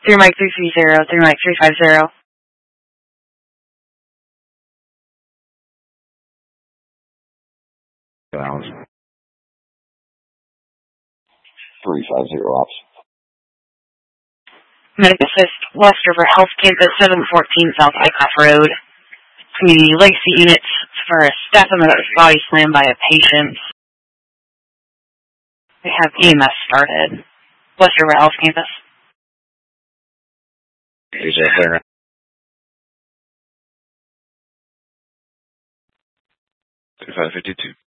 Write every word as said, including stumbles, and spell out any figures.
Through Mike three three zero, through Mike three five zero. three five zero ops. Medic Assist, West River Health Campus, seven fourteen South Eycroft Road. Community Legacy Units for a staff member that was body slammed by a patient. We have E M S started. West River Health Campus. Is that there? thirty-five fifty-two.